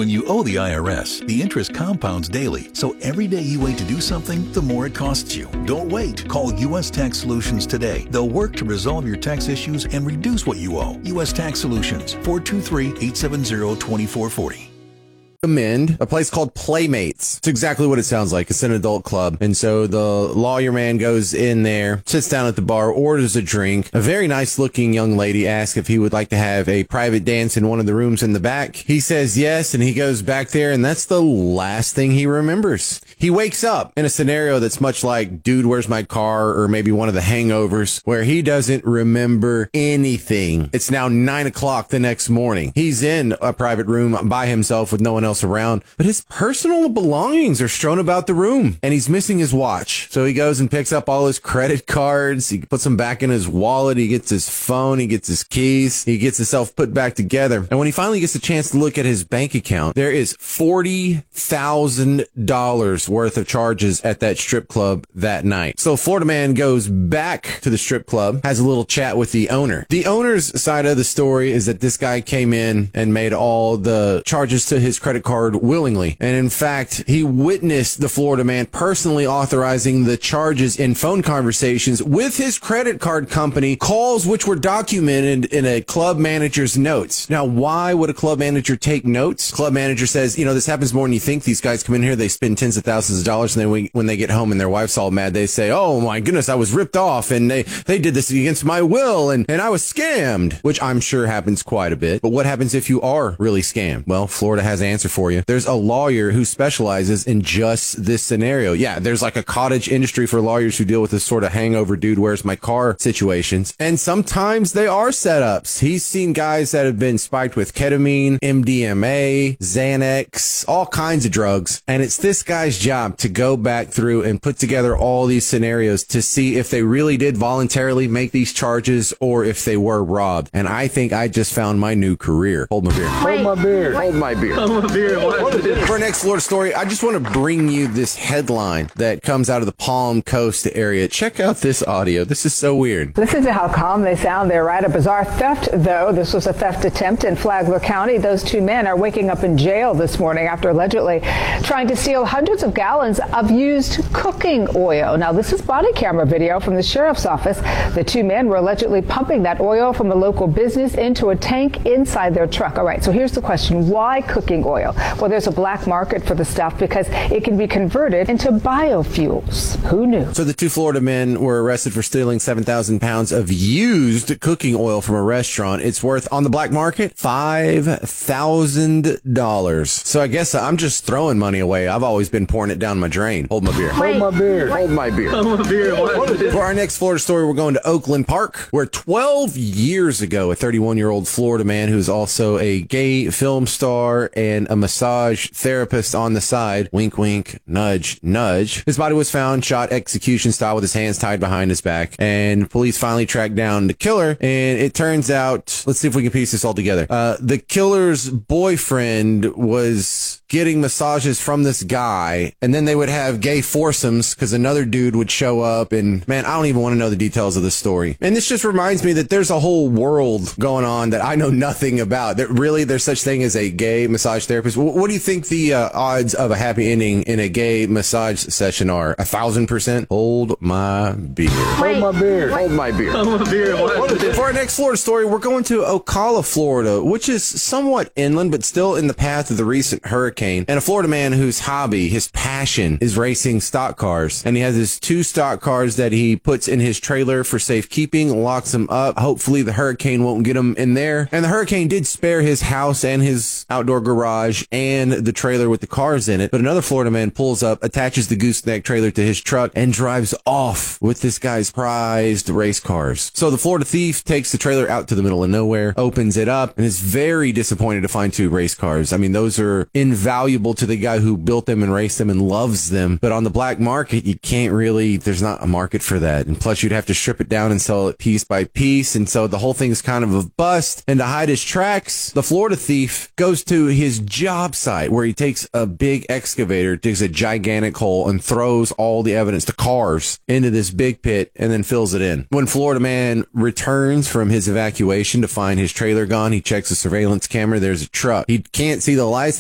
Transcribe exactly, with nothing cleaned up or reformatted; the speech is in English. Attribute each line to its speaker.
Speaker 1: When you owe the I R S, the interest compounds daily, so every day you wait to do something, the more it costs you. Don't wait. Call U S Tax Solutions today. They'll work to resolve your tax issues and reduce what you owe. U S Tax Solutions, four two three, eight seven zero, two four four zero.
Speaker 2: Recommend a place called Playmates. It's exactly what it sounds like. It's an adult club. And so the lawyer man goes in there, sits down at the bar, orders a drink. A very nice looking young lady asks if he would like to have a private dance in one of the rooms in the back. He says yes, and he goes back there, and that's the last thing he remembers. He wakes up in a scenario that's much like Dude, Where's My Car? Or maybe one of the Hangovers, where he doesn't remember anything. It's now nine o'clock the next morning. He's in a private room by himself with no one else around, but his personal belongings are strewn about the room, and he's missing his watch. So he goes and picks up all his credit cards. He puts them back in his wallet. He gets his phone. He gets his keys. He gets himself put back together. And when he finally gets a chance to look at his bank account, there is forty thousand dollars worth of charges at that strip club that night. So Florida man goes back to the strip club, has a little chat with the owner. The owner's side of the story is that this guy came in and made all the charges to his credit card willingly. And in fact, he witnessed the Florida man personally authorizing the charges in phone conversations with his credit card company, calls which were documented in a club manager's notes. Now, why would a club manager take notes? Club manager says, you know, this happens more than you think. These guys come in here, they spend tens of thousands of dollars, and then when they get home and their wife's all mad, they say, oh my goodness, I was ripped off, and they, they did this against my will, and, and I was scammed, which I'm sure happens quite a bit. But what happens if you are really scammed? Well, Florida has an answer for you. There's a lawyer who specializes in just this scenario. Yeah, there's like a cottage industry for lawyers who deal with this sort of hangover, dude, where's my car situations. And sometimes they are setups. He's seen guys that have been spiked with ketamine, M D M A, Xanax, all kinds of drugs. And it's this guy's job to go back through and put together all these scenarios to see if they really did voluntarily make these charges or if they were robbed. And I think I just found my new career. Hold my beer.
Speaker 3: Hold my beer.
Speaker 2: Hold my beer.
Speaker 3: Hold my beer.
Speaker 2: For our next Florida story, I just want to bring you this headline that comes out of the Palm Coast area. Check out this audio. This is so weird.
Speaker 4: Listen to how calm they sound there, right? A bizarre theft, though. This was a theft attempt in Flagler County. Those two men are waking up in jail this morning after allegedly trying to steal hundreds of gallons of used cooking oil. Now, this is body camera video from the sheriff's office. The two men were allegedly pumping that oil from a local business into a tank inside their truck. All right, so here's the question. Why cooking oil? Well, there's a black market for the stuff because it can be converted into biofuels. Who knew?
Speaker 2: So the two Florida men were arrested for stealing seven thousand pounds of used cooking oil from a restaurant. It's worth on the black market five thousand dollars. So I guess I'm just throwing money away. I've always been pouring it down my drain. Hold my beer.
Speaker 3: Hold my beer.
Speaker 2: Hold my beer.
Speaker 3: Hold my beer.
Speaker 2: For our next Florida story, we're going to Oakland Park, where twelve years ago, a thirty-one-year-old Florida man who's also a gay film star and a massage therapist on the side, wink, wink, nudge, nudge. His body was found shot execution style with his hands tied behind his back, and police finally tracked down the killer. And it turns out, let's see if we can piece this all together. Uh, the killer's boyfriend was getting massages from this guy, and then they would have gay foursomes because another dude would show up, and man, I don't even want to know the details of the story. And this just reminds me that there's a whole world going on that I know nothing about. That really, there's such thing as a gay massage therapist. What do you think the uh, odds of a happy ending in a gay massage session are? A thousand percent? Hold my beer.
Speaker 3: Hold my beer.
Speaker 2: Hold my beer.
Speaker 3: Hold my beer.
Speaker 2: For our next Florida story, we're going to Ocala, Florida, which is somewhat inland, but still in the path of the recent hurricane. And a Florida man whose hobby, his passion, is racing stock cars. And he has his two stock cars that he puts in his trailer for safekeeping, locks them up. Hopefully the hurricane won't get him in there. And the hurricane did spare his house and his outdoor garage and the trailer with the cars in it. But another Florida man pulls up, attaches the gooseneck trailer to his truck, and drives off with this guy's prized race cars. So the Florida thief takes the trailer out to the middle of nowhere, opens it up, and is very disappointed to find two race cars. I mean, those are invaluable to the guy who built them and raced them and loves them. But on the black market, you can't really, there's not a market for that. And plus, you'd have to strip it down and sell it piece by piece. And so the whole thing's kind of a bust. And to hide his tracks, the Florida thief goes to his job site where he takes a big excavator, digs a gigantic hole, and throws all the evidence, the cars, into this big pit and then fills it in. When Florida man returns from his evacuation to find his trailer gone, he checks the surveillance camera. There's a truck. He can't see the license